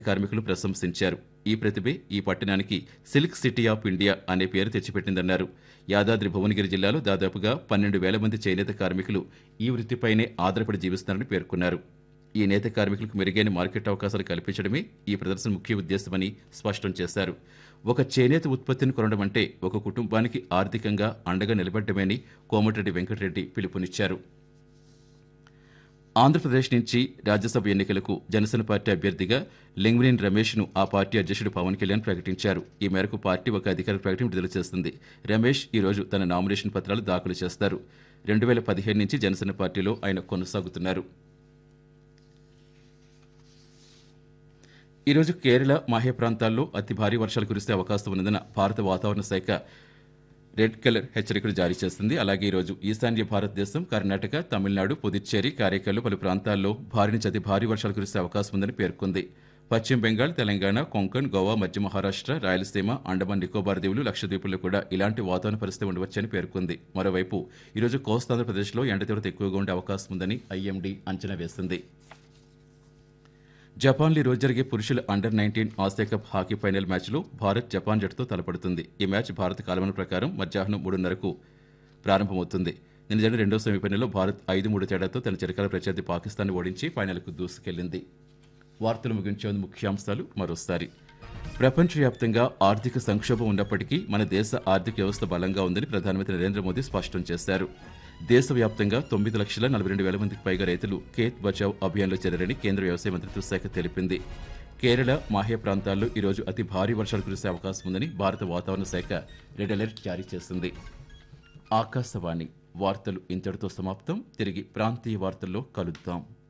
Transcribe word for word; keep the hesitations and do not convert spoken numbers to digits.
కార్మికులు ప్రశంసించారు. ఈ ప్రతిభే ఈ పట్టణానికి సిల్క్ సిటీ ఆఫ్ ఇండియా అనే పేరు తెచ్చిపెట్టిందన్నారు. యాదాద్రి భువనగిరి జిల్లాలో దాదాపుగా పన్నెండు వేల మంది చేనేత కార్మికులు ఈ వృత్తిపైనే ఆధారపడి జీవిస్తున్నారని పేర్కొన్నారు. ఈ నేత కార్మికులకు మెరుగైన మార్కెట్ అవకాశాలు కల్పించడమే ఈ ప్రదర్శన ముఖ్య ఉద్దేశమని స్పష్టం చేశారు. ఒక చేనేత ఉత్పత్తిని కొనడం అంటే ఒక కుటుంబానికి ఆర్థికంగా అండగా నిలబడ్డమని కోమటిరెడ్డి వెంకటరెడ్డి పిలుపునిచ్చారు. ఆంధ్రప్రదేశ్ నుంచి రాజ్యసభ ఎన్నికలకు జనసేన పార్టీ అభ్యర్థిగా లింగ్వినేని రమేష్ను ఆ పార్టీ అధ్యక్షుడు పవన్ కళ్యాణ్ ప్రకటించారు. ఈ మేరకు పార్టీ ఒక అధికారిక ప్రకటన విడుదల చేస్తుంది. రమేష్ ఈ రోజు తన నామినేషన్ పత్రాలు దాఖలు చేస్తారు. రెండు వేల పదిహేను నుంచి జనసేన పార్టీలో ఆయన కొనసాగుతున్నారు. ఈరోజు కేరళ మాహే ప్రాంతాల్లో అతి భారీ వర్షాలు కురిసే అవకాశం ఉన్నదని భారత వాతావరణ శాఖ రెడ్ కలర్ హెచ్చరికలు జారీ చేస్తుంది. అలాగే ఈరోజు ఈశాన్య భారతదేశం, కర్ణాటక, తమిళనాడు, పుదుచ్చేరి, కారైకాలు పలు ప్రాంతాల్లో భారీ నుంచి అతి భారీ వర్షాలు కురిసే అవకాశం ఉందని పేర్కొంది. పశ్చిమ బెంగాల్, తెలంగాణ, కొంకణ్, గోవా, మధ్య మహారాష్ట్ర, రాయలసీమ, అండమాన్ నికోబార్ దీవులు, లక్షద్వీపుల్లో కూడా ఇలాంటి వాతావరణ పరిస్థితి ఉండవచ్చని పేర్కొంది. మరోవైపు ఈరోజు కోస్తాంధ్రప్రదేశ్లో ఎండ తీవ్రత ఎక్కువగా ఉండే అవకాశం ఉందని ఐఎండీ అంచనా వేసింది. జపాన్లో ఈ రోజు జరిగే పురుషుల under nineteen Asia cup hockey final మ్యాచ్లో భారత్ జపాన్ జట్టుతో తలపడుతుంది. ఈ మ్యాచ్ భారత కాలమాన ప్రకారం మధ్యాహ్నం మూడున్నరకు ప్రారంభమవుతుంది. నిన్న జరిగిన రెండో సెమీఫైనల్లో భారత్ ఐదు మూడు తేడాతో తన చిరకాల ప్రత్యర్థి పాకిస్తాన్ ఓడించి ఫైనల్కు దూసుకెళ్లింది. వార్తలు ముగించే ముఖ్యాంశాలు మరోసారి. ప్రపంచవ్యాప్తంగా ఆర్థిక సంక్షోభం ఉన్నప్పటికీ మన దేశ ఆర్థిక వ్యవస్థ బలంగా ఉందని ప్రధానమంత్రి నరేంద్ర మోదీ స్పష్టం చేశారు. దేశవ్యాప్తంగా తొమ్మిది లక్షల నలభై రెండు వేల మందికి పైగా రైతులు ఖేత్ బచావ్ అభియాన్లో చేరారని కేంద్ర వ్యవసాయ మంత్రిత్వ శాఖ తెలిపింది. కేరళ మాహే ప్రాంతాల్లో ఈరోజు అతి భారీ వర్షాలు కురిసే అవకాశం ఉందని భారత వాతావరణ శాఖ రెడ్ అలర్ట్ జారీ చేసింది. ఆకాశవాణి వార్తలు ఇంతటితో సమాప్తం. తిరిగి ప్రాంతీయ వార్తల్లో కలుద్దాం.